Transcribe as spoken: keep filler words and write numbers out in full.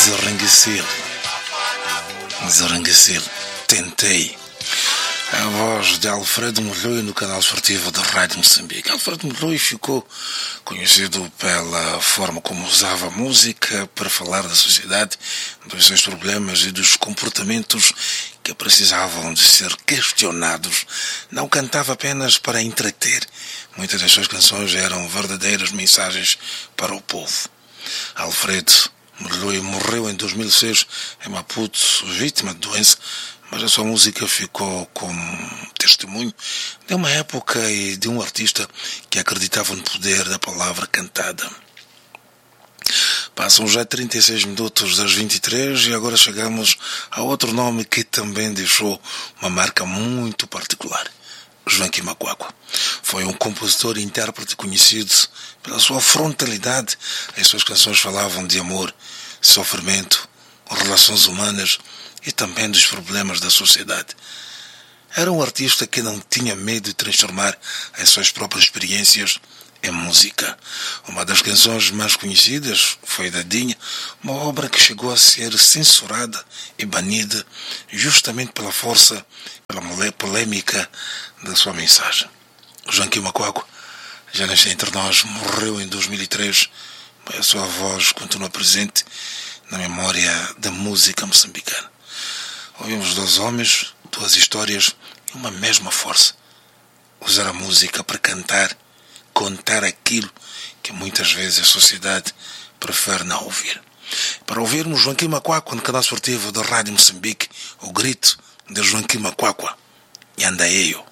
Desenranguecer. Desenranguecer. Tentei. A voz de Alfredo Mulloy no canal esportivo da Rádio Moçambique. Alfredo Mulloy ficou conhecido pela forma como usava a música para falar da sociedade, dos seus problemas e dos comportamentos que precisavam de ser questionados. Não cantava apenas para entreter. Muitas das suas canções eram verdadeiras mensagens para o povo. Alfredo Mulloy morreu em dois mil e seis em Maputo, vítima de doença, mas a sua música ficou como testemunho de uma época e de um artista que acreditava no poder da palavra cantada. Passam já trinta e seis minutos das vinte e três e agora chegamos a outro nome que também deixou uma marca muito particular. Joaquim Macuacua. Foi um compositor e intérprete conhecido pela sua frontalidade. As suas canções falavam de amor, sofrimento, relações humanas e também dos problemas da sociedade. Era um artista que não tinha medo de transformar as suas próprias experiências em música. Uma das canções mais conhecidas foi Dadinha, uma obra que chegou a ser censurada e banida justamente pela força, pela polêmica da sua mensagem. Joaquim Macuacua já nasceu entre nós, morreu em dois mil e três, mas a sua voz continua presente na memória da música moçambicana. Ouvimos dois homens, duas histórias e uma mesma força. Usar a música para cantar, contar aquilo que muitas vezes a sociedade prefere não ouvir. Para ouvirmos Joaquim Macuacua no canal esportivo da Rádio Moçambique, o grito de Joaquim Macuacua. E anda eu.